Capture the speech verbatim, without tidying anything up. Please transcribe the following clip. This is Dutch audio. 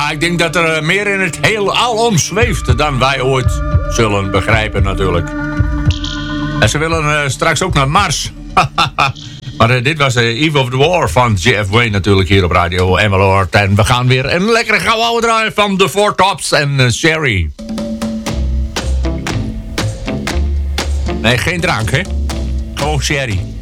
Ja, ik denk dat er meer in het heelal omzweeft dan wij ooit zullen begrijpen natuurlijk. En ze willen uh, straks ook naar Mars. Maar uh, dit was uh, Eve of the War van J F Wayne natuurlijk hier op Radio Emmeloord. En we gaan weer een lekkere gouden draaien van The Four Tops en uh, Sherry. Nee, geen drank, hè? Gewoon sherry.